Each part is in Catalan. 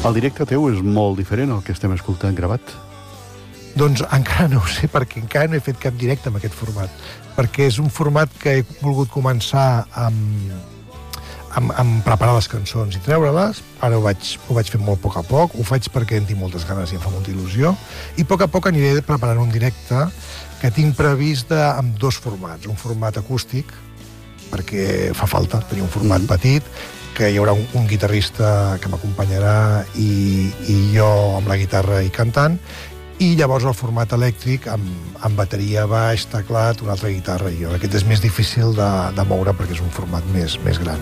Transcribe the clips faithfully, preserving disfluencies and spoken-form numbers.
El directe teu és molt diferent al que estem escoltant gravat. Doncs encara no ho sé, perquè encara no he fet cap directe amb aquest format. Perquè és un format que he volgut començar amb, amb, amb preparar les cançons i treure-les. Ara ho vaig, ho vaig fer molt a poc a poc. Ho faig perquè en tinc moltes ganes i em fa molta il·lusió. I a poc a poc aniré preparant un directe que tinc previst de, amb dos formats. Un format acústic, perquè fa falta tenir un format petit, que hi haurà un, un guitarrista que m'acompanyarà i, i jo amb la guitarra i cantant, i llavors el format elèctric amb, amb bateria, baix, teclat, una altra guitarra i jo. Aquest és més difícil de, de moure perquè és un format més, més gran.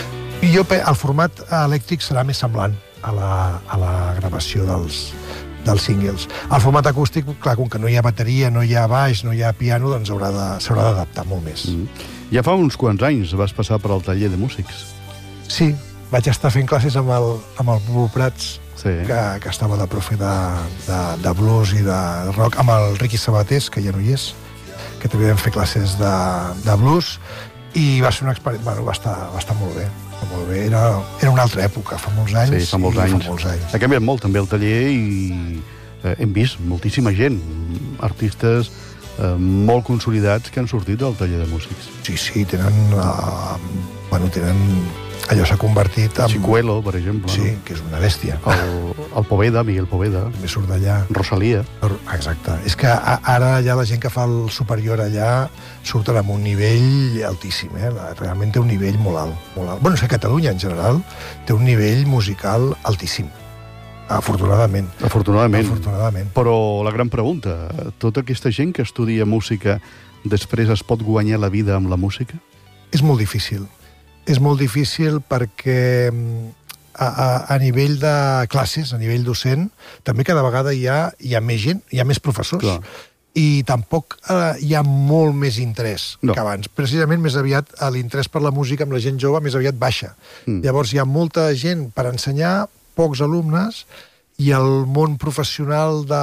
I jo, el format elèctric serà més semblant a la, a la gravació dels, dels singles. El format acústic, clar, com que no hi ha bateria, no hi ha baix, no hi ha piano, doncs haurà de, s'haurà d'adaptar molt més. Mm. Ja fa uns quants anys vas passar per al taller de músics. Sí, vaig estar fent classes amb el, amb el Bubu Prats, sí. que, que estava de profe de, de, de blues i de rock, amb el Riqui Sabatés, que ja no hi és, que també vam fer classes de, de blues, i va ser una experiència, bueno, va estar, va estar molt bé, molt bé. Era, era una altra època, fa molts anys. Sí, fa molts, anys. Fa molts anys. Ha canviat molt també el taller i eh, hem vist moltíssima gent, artistes eh, molt consolidats que han sortit del taller de músics. Sí, sí, tenen, uh, bueno, tenen... Allò s'ha convertit en... Chicuelo, per exemple. Sí, no? Que és una bèstia. El, el Poveda, Miguel Poveda. També surt d'allà. Rosalia. Exacte. És que ara ja la gent que fa el superior allà surten amb un nivell altíssim, eh? Realment té un nivell molt alt. Molt alt. Bueno, és que Catalunya, en general, té un nivell musical altíssim. Afortunadament. Afortunadament. Afortunadament. Però la gran pregunta, tota aquesta gent que estudia música després es pot guanyar la vida amb la música? És molt difícil. És molt difícil perquè a, a, a nivell de classes, a nivell docent, també cada vegada hi ha, hi ha més gent, hi ha més professors. Clar. I tampoc eh, hi ha molt més interès no. que abans. Precisament més aviat l'interès per la música amb la gent jove més aviat baixa. Mm. Llavors hi ha molta gent per ensenyar, pocs alumnes, i el món professional de,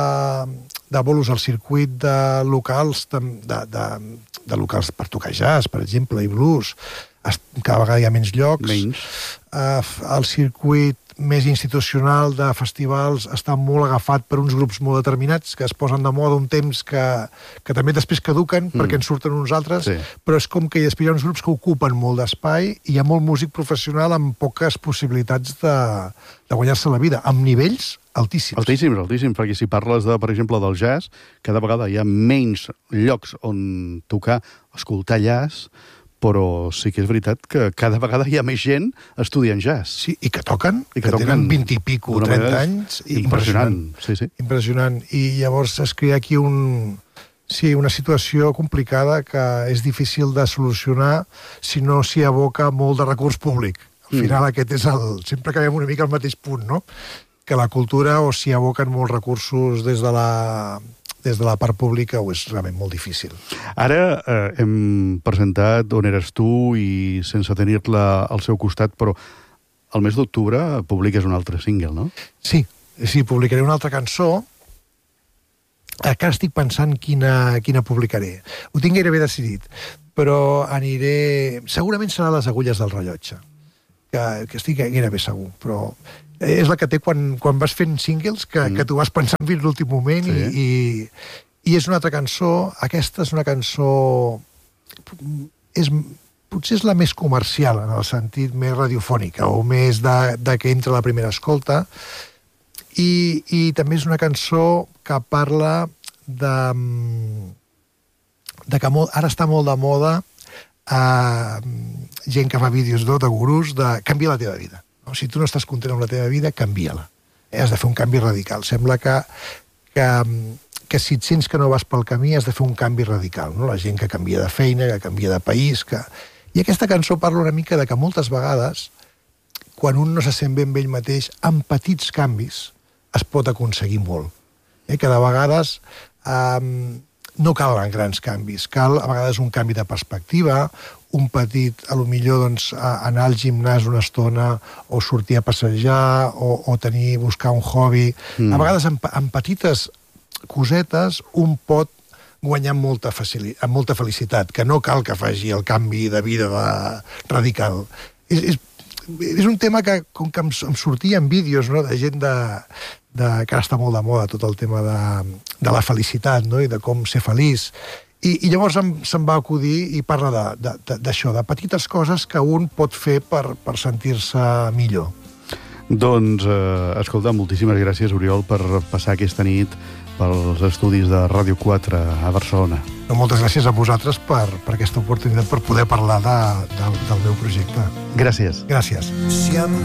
de bolos, el circuit de locals, de, de, de, de locals per tocar jazz, per exemple, i blues, cada vegada hi ha menys llocs. Menys. Uh, el circuit més institucional de festivals està molt agafat per uns grups molt determinats que es posen de moda un temps que, que també després caduquen mm. perquè en surten uns altres, sí. Però és com que després hi ha uns grups que ocupen molt d'espai i hi ha molt músic professional amb poques possibilitats de, de guanyar-se la vida, amb nivells altíssims. Altíssims, altíssims, perquè si parles, de, per exemple, del jazz, cada vegada hi ha menys llocs on tocar, escoltar jazz, però sí que és veritat que cada vegada hi ha més gent estudiant jazz. Sí, i que toquen, I que, que toquen tenen vint i pico, trenta anys. I impressionant. impressionant. Sí, sí. Impressionant. I llavors es crea aquí un, sí, una situació complicada que és difícil de solucionar si no s'hi aboca molt de recurs públic. Al final mm. aquest és el... Sempre acabem una mica al mateix punt, no? Que la cultura o s'hi aboquen molts recursos des de la... des de la part pública o és realment molt difícil. Ara eh, hem presentat On eres tu i sense tenir-la al seu costat, però el mes d'octubre publiques un altre single, no? Sí, sí, publicaré una altra cançó. Encara estic pensant quina, quina publicaré. Ho tinc gairebé decidit, però aniré... Segurament serà Les agulles del rellotge, que, que estic gairebé segur, però... És la que té quan, quan vas fent singles, que, mm. que tu vas pensant fins l'últim moment, sí. i, i, i és una altra cançó. Aquesta és una cançó... És, potser és la més comercial, en el sentit més radiofònica, o més de, de que entra a la primera escolta, i, i també és una cançó que parla de, de que molt, ara està molt de moda eh, gent que fa vídeos no, de gurús, de canviar la teva vida. Si tu no estàs content amb la teva vida, canvia-la. Eh, has de fer un canvi radical. Sembla que, que, que si et sents que no vas pel camí, has de fer un canvi radical. No? La gent que canvia de feina, que canvia de país... Que... I aquesta cançó parla una mica de que moltes vegades, quan un no se sent bé amb ell mateix, amb petits canvis es pot aconseguir molt. Eh, que de vegades eh, no calen grans canvis. Cal, a vegades, un canvi de perspectiva, un petit, a lo millor, doncs, anar al gimnàs una estona, o sortir a passejar, o, o tenir, buscar un hobby. Mm. A vegades, amb, amb petites cosetes, un pot guanyar amb molta, facili, amb molta felicitat, que no cal que faci el canvi de vida de, radical. És, és, és un tema que, com que em, em sortia en vídeos, no?, de gent de, de, que ara està molt de moda, tot el tema de, de la felicitat, no?, i de com ser feliç. I, i llavors em, se'm va acudir i parla d'això, de, de, de, de petites coses que un pot fer per, per sentir-se millor. Doncs, eh, escolta, moltíssimes gràcies, Oriol, per passar aquesta nit pels estudis de Ràdio quatre a Barcelona. No, moltes gràcies a vosaltres per, per aquesta oportunitat, per poder parlar de, de, del meu projecte. Gràcies. Gràcies. Si em